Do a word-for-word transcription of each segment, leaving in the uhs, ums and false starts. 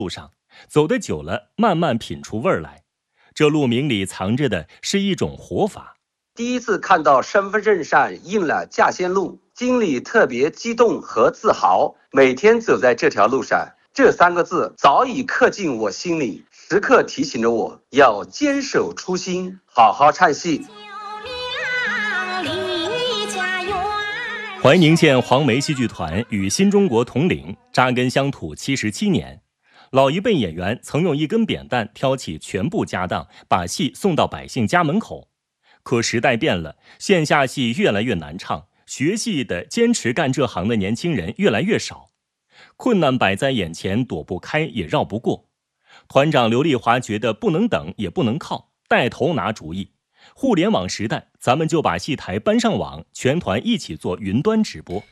路上，走得久了，慢慢品出味儿来。这路名里藏着的是一种活法。 第一次看到身份证上印了稼仙路，心里特别激动和自豪。每天走在这条路上，这三个字早已刻进我心里，时刻提醒着我要坚守初心，好好唱戏。 怀宁县黄梅戏剧团与新中国同龄，扎根乡土七十七年。老一辈演员曾用一根扁担挑起全部家当，把戏送到百姓家门口。可时代变了，线下戏越来越难唱，学戏的、坚持干这行的年轻人越来越少。困难摆在眼前，躲不开也绕不过。团长刘丽华觉得不能等也不能靠，带头拿主意。互联网时代，咱们就把戏台搬上网，全团一起做云端直播。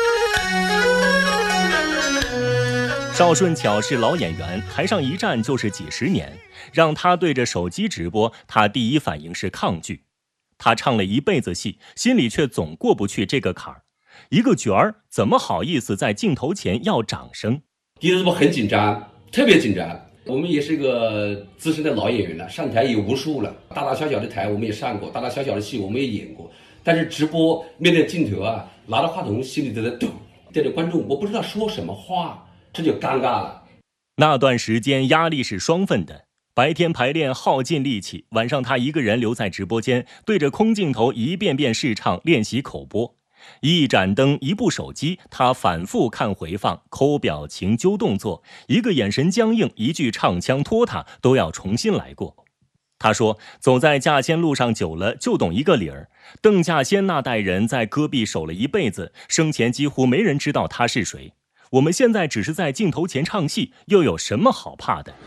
邵顺巧是老演员，台上一站就是几十年，让他对着手机直播，他第一反应是抗拒。他唱了一辈子戏，心里却总过不去这个坎儿。一个角儿怎么好意思在镜头前要掌声？ 第一次直播很紧张，特别紧张。我们也是一个资深的老演员了，上台也无数了，大大小小的台我们也上过，大大小小的戏我们也演过。但是直播面对镜头啊，拿着话筒心里都在抖，对着观众我不知道说什么话，这就尴尬了。 那段时间压力是双份的，白天排练耗尽力气，晚上他一个人留在直播间，对着空镜头一遍遍试唱练习口播。一盏灯，一部手机，他反复看回放，抠表情，揪动作，一个眼神僵硬，一句唱腔拖沓，都要重新来过。他说，走在稼仙路上久了，就懂一个理儿。邓稼先那代人在戈壁守了一辈子，生前几乎没人知道他是谁。我们现在只是在镜头前唱戏，又有什么好怕的？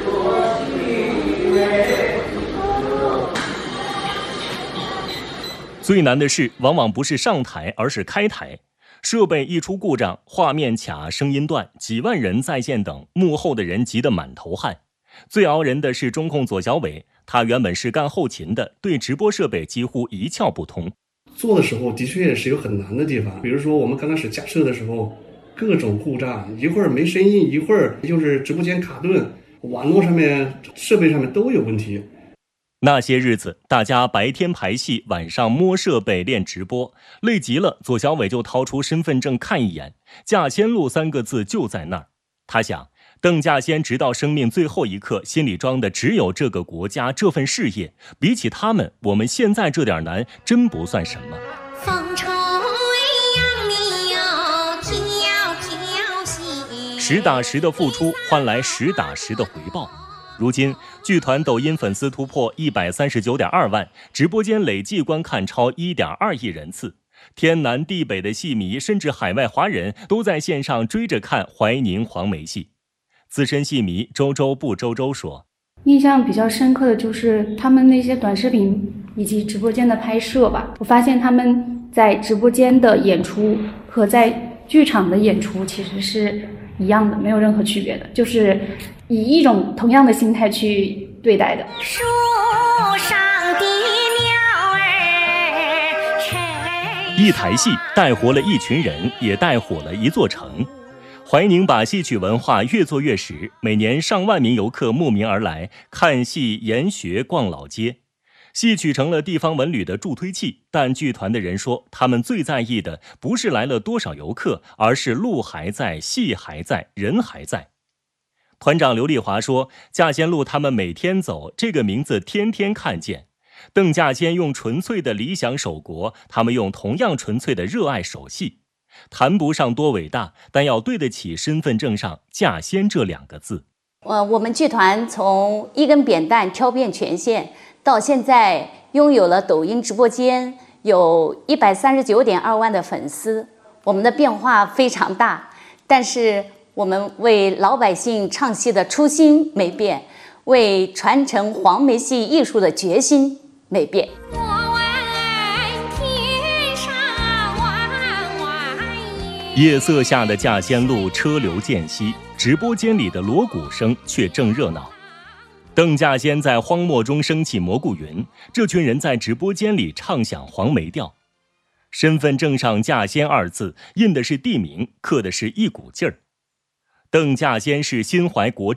最难的事往往不是上台，而是开台。设备一出故障，画面卡，声音断，几万人在线等，幕后的人急得满头汗。最熬人的是中控左小伟，他原本是干后勤的，对直播设备几乎一窍不通。 做的时候的确是有很难的地方，比如说我们刚开始架设的时候，各种故障，一会儿没声音，一会儿就是直播间卡顿，网络上面、设备上面都有问题。 那些日子，大家白天排戏，晚上摸设备练直播，累极了，左小伟就掏出身份证看一眼，稼仙路三个字就在那儿。他想，邓稼先直到生命最后一刻，心里装的只有这个国家，这份事业，比起他们，我们现在这点难真不算什么。 风吹杨柳悄悄息， 实打实的付出换来实打实的回报。如今剧团抖音粉丝突破一百三十九点二万，直播间累计观看超一点二亿人次，天南地北的戏迷甚至海外华人都在线上追着看怀宁黄梅戏。资深戏迷周周不周周说， 印象比较深刻的就是他们那些短视频以及直播间的拍摄吧，我发现他们在直播间的演出和在剧场的演出其实是一样的，没有任何区别的，就是以一种同样的心态去对待的。 树上的鸟儿吹， 一台戏带活了一群人，也带火了一座城。怀宁把戏曲文化越做越实，每年上万名游客慕名而来，看戏、研学、逛老街。戏曲成了地方文旅的助推器，但剧团的人说，他们最在意的不是来了多少游客，而是路还在，戏还在，人还在。团长刘丽华说，稼仙路他们每天走，这个名字天天看见。邓稼先用纯粹的理想守国，他们用同样纯粹的热爱守戏。谈不上多伟大，但要对得起身份证上稼先这两个字。 呃，我们剧团从一根扁担挑遍全县，到现在拥有了抖音直播间，有一百三十九点二万的粉丝，我们的变化非常大，但是我们为老百姓唱戏的初心没变，为传承黄梅戏艺术的决心没变。 夜色下的稼仙路车流渐稀，直播间里的锣鼓声却正热闹。邓稼先在荒漠中升起蘑菇云，这群人在直播间里唱响黄梅调。身份证上稼先二字印的是地名，刻的是一股劲儿。 邓稼先是心怀国